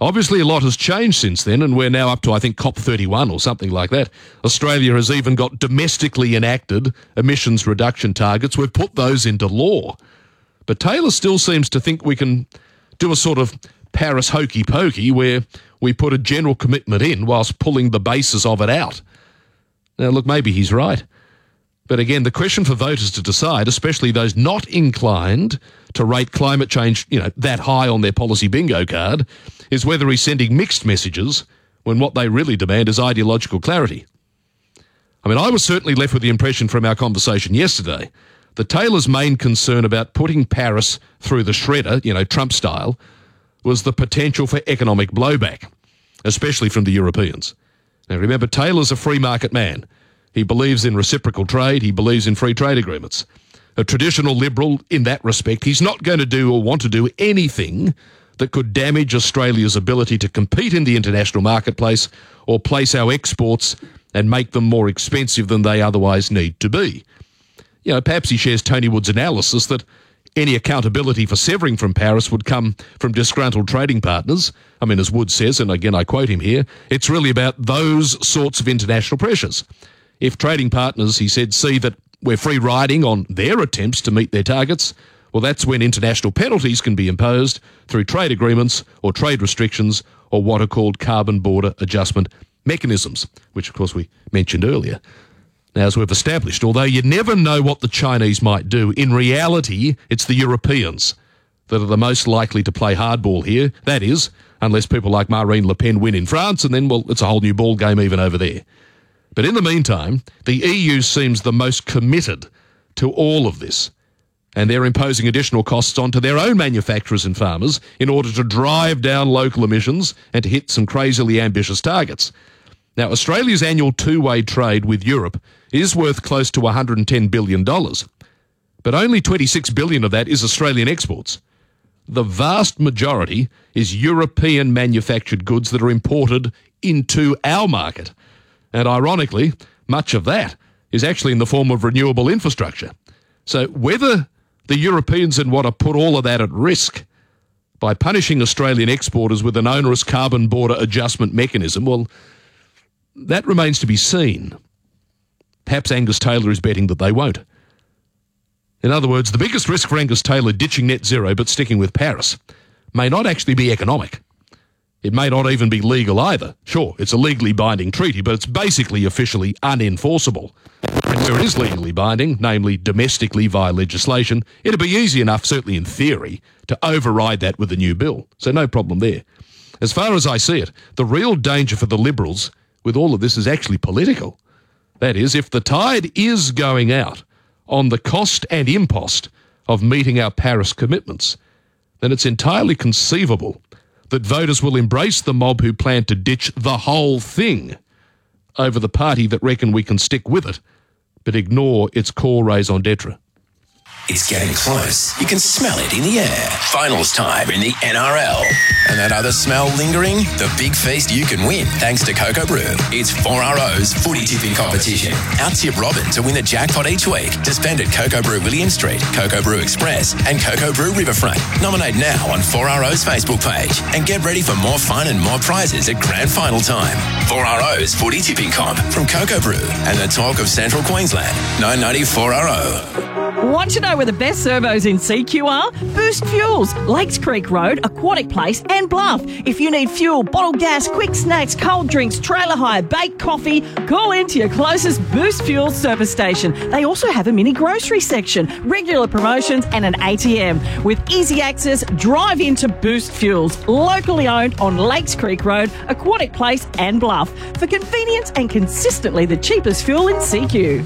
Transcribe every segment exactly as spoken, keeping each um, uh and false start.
Obviously, a lot has changed since then, and we're now up to, I think, COP thirty-one or something like that. Australia has even got domestically enacted emissions reduction targets. We've put those into law. But Taylor still seems to think we can do a sort of Paris hokey pokey where we put a general commitment in whilst pulling the basis of it out. Now, look, maybe he's right. But again, the question for voters to decide, especially those not inclined to rate climate change, you know, that high on their policy bingo card, is whether he's sending mixed messages when what they really demand is ideological clarity. I mean, I was certainly left with the impression from our conversation yesterday that Taylor's main concern about putting Paris through the shredder, you know, Trump style, was the potential for economic blowback, especially from the Europeans. Now, remember, Taylor's a free market man. He believes in reciprocal trade. He believes in free trade agreements. A traditional liberal in that respect. He's not going to do or want to do anything that could damage Australia's ability to compete in the international marketplace or place our exports and make them more expensive than they otherwise need to be. You know, perhaps he shares Tony Wood's analysis that any accountability for severing from Paris would come from disgruntled trading partners. I mean, as Wood says, and again I quote him here, it's really about those sorts of international pressures. If trading partners, he said, see that we're free riding on their attempts to meet their targets, well, that's when international penalties can be imposed through trade agreements or trade restrictions or what are called carbon border adjustment mechanisms, which, of course, we mentioned earlier. Now, as we've established, although you never know what the Chinese might do, in reality, it's the Europeans that are the most likely to play hardball here. That is, unless people like Marine Le Pen win in France, and then, well, it's a whole new ball game even over there. But in the meantime, the E U seems the most committed to all of this, and they're imposing additional costs onto their own manufacturers and farmers in order to drive down local emissions and to hit some crazily ambitious targets. Now, Australia's annual two-way trade with Europe is worth close to one hundred ten billion dollars, but only twenty-six billion dollars of that is Australian exports. The vast majority is European manufactured goods that are imported into our market. And ironically, much of that is actually in the form of renewable infrastructure. So whether the Europeans and want to put all of that at risk by punishing Australian exporters with an onerous carbon border adjustment mechanism, well, that remains to be seen. Perhaps Angus Taylor is betting that they won't. In other words, the biggest risk for Angus Taylor ditching net zero but sticking with Paris may not actually be economic. It may not even be legal either. Sure, it's a legally binding treaty, but it's basically officially unenforceable. And where it is legally binding, namely domestically via legislation, it'd be easy enough, certainly in theory, to override that with a new bill. So no problem there. As far as I see it, the real danger for the Liberals with all of this is actually political. That is, if the tide is going out on the cost and impost of meeting our Paris commitments, then it's entirely conceivable that voters will embrace the mob who plan to ditch the whole thing over the party that reckon we can stick with it, but ignore its core raison d'etre. It's getting close. You can smell it in the air. Finals time in the N R L. And that other smell lingering? The big feast you can win thanks to Cocoa Brew. It's four R O's footy tipping competition. Out-tip Robin to win the jackpot each week. To spend at Cocoa Brew William Street, Cocoa Brew Express and Cocoa Brew Riverfront. Nominate now on four R O's Facebook page. And get ready for more fun and more prizes at grand final time. four R O's footy tipping comp from Cocoa Brew and the talk of Central Queensland. nine ninety four R O. Want to know where the best servos in C Q are? Boost Fuels, Lakes Creek Road, Aquatic Place and Bluff. If you need fuel, bottled gas, quick snacks, cold drinks, trailer hire, baked coffee, call into your closest Boost Fuels service station. They also have a mini grocery section, regular promotions and an A T M. With easy access, drive into Boost Fuels, locally owned on Lakes Creek Road, Aquatic Place and Bluff. For convenience and consistently the cheapest fuel in C Q.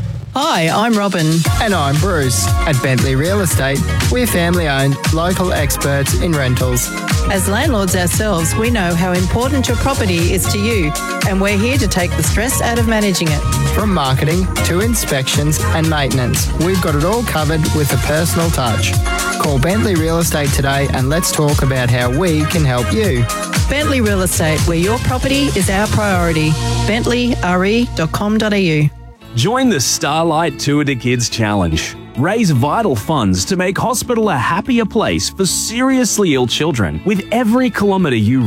Hi, I'm Robin. And I'm Bruce. At Bentley Real Estate, we're family-owned, local experts in rentals. As landlords ourselves, we know how important your property is to you, and we're here to take the stress out of managing it. From marketing to inspections and maintenance, we've got it all covered with a personal touch. Call Bentley Real Estate today and let's talk about how we can help you. Bentley Real Estate, where your property is our priority. bentley r e dot com dot a u. Join the Starlight Tour to Kids Challenge. Raise vital funds to make hospital a happier place for seriously ill children. With every kilometre you